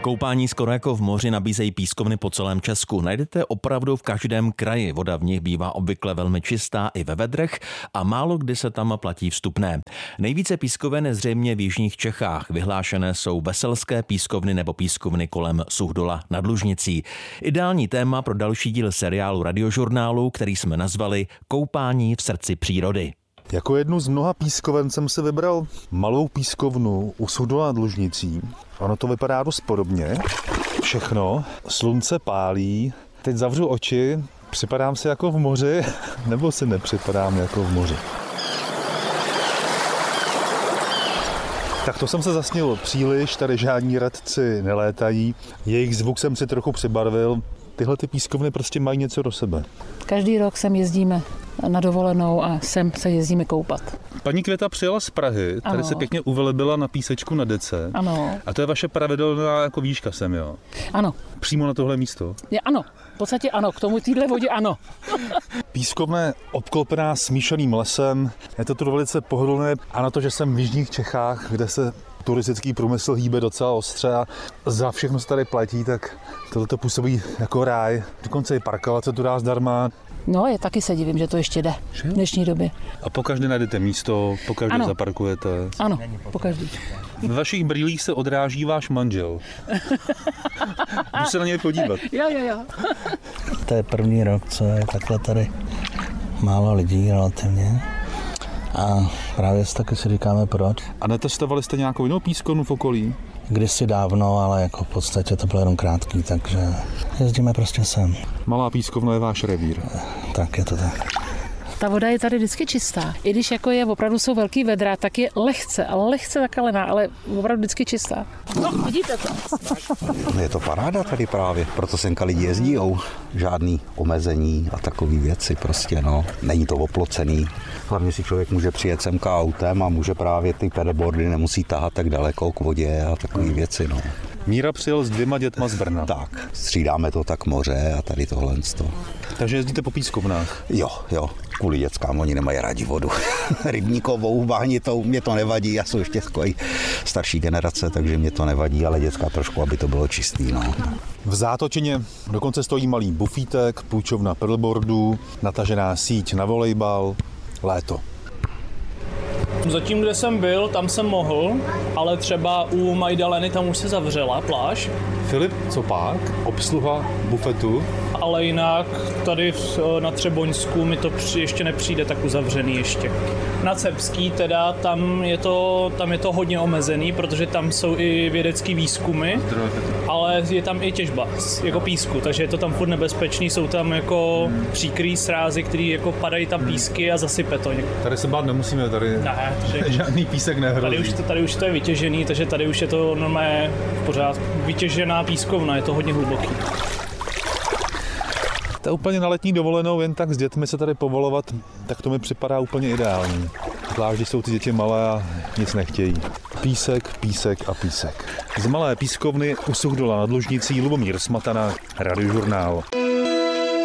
Koupání skoro jako v moři nabízejí pískovny po celém Česku. Najdete opravdu v každém kraji. Voda v nich bývá obvykle velmi čistá i ve vedrech a málo kdy se tam platí vstupné. Nejvíce pískoven je zřejmě v jižních Čechách. Vyhlášené jsou veselské pískovny nebo pískovny kolem Suchdola nad Lužnicí. Ideální téma pro další díl seriálu Radiožurnálu, který jsme nazvali Koupání v srdci přírody. Jako jednu z mnoha pískoven jsem si vybral malou pískovnu u Suchdola nad Lužnicí. Ono to vypadá dost podobně. Všechno. Slunce pálí. Teď zavřu oči. Připadám si jako v moři, nebo si nepřipadám jako v moři? Tak to jsem se zasnil příliš, tady žádní radci nelétají. Jejich zvuk jsem si trochu přibarvil. Tyhle ty pískovny prostě mají něco do sebe. Každý rok sem jezdíme na dovolenou a sem se jezdíme koupat. Paní Květa přijela z Prahy, tady ano. se pěkně uvelebila na písečku na dece. Ano. A to je vaše pravidelná jako výška sem, jo? Ano. Přímo na tohle místo? Ano, v podstatě ano, k tomu týhle vodě ano. Pískovna je obklopená smíšeným lesem, je to tu velice pohodlné a na to, že jsem v jižních Čechách, kde se turistický průmysl hýbe docela ostře a za všechno se tady platí, tak tohleto působí jako ráj. Dokonce i parkovat se tu dá zdarma. No, je taky se divím, že to ještě jde v dnešní době. A pokaždé najdete místo, pokaždé ano. zaparkujete. Ano, pokaždý. Ve vašich brýlích se odráží váš manžel. Jdu se na něj podívat. Jo. To je první rok, co je takhle tady málo lidí relativně. A právě taky si říkáme proč. A netestovali jste nějakou jinou pískovnu v okolí? Kdysi dávno, ale jako v podstatě to bylo jenom krátký, takže jezdíme prostě sem. Malá pískovna je váš revír. Tak je to tak. Ta voda je tady vždycky čistá. I když jako je, opravdu jsou velký vedra, tak je lehce zakalená, ale opravdu vždycky čistá. No, vidíte to? Je to paráda tady právě, proto semka lidi jezdíjou. Žádný omezení a takové věci prostě, no. Není to oplocený. Hlavně si člověk může přijet semka autem a může právě ty pedalboardy nemusí tahat tak daleko k vodě a takové věci, no. Míra přijel s 2 dětma z Brna. Tak, střídáme to tak moře a tady tohle. Takže jezdíte po pískovnách? Jo, kvůli dětskám, oni nemají rádi vodu. Rybníkovou, bahnitou, mě to nevadí, já jsem ještě takový starší generace, takže mě to nevadí, ale dětská trošku, aby to bylo čistý, no. V Zátočině dokonce stojí malý bufítek, půjčovna pedalboardů, natažená síť na volejbal, léto. Zatím, kde jsem byl, tam jsem mohl, ale třeba u Majdaleny tam už se zavřela pláž. Filip Copák, obsluha bufetu. Ale jinak tady na Třeboňsku mi to ještě nepřijde tak uzavřený ještě. Na Cepský teda, tam je to hodně omezený, protože tam jsou i vědecký výzkumy, ale je tam i těžba jako písku, takže je to tam furt nebezpečný, jsou tam jako příkrý srázy, který jako padají tam písky a zasype to. Tady se bát nemusíme, tady ne, žádný písek nehrozí. Tady už to je vytěžený, takže tady už je to normálně pořád vytěžená pískovna, je to hodně hluboký. To je úplně na letní dovolenou, jen tak s dětmi se tady povolovat, tak to mi připadá úplně ideální. Zvlášť, když jsou ty děti malé a nic nechtějí. Písek a písek. Z malé pískovny u Suchdola nad Lužnicí Lubomír Smatana, Radiožurnál.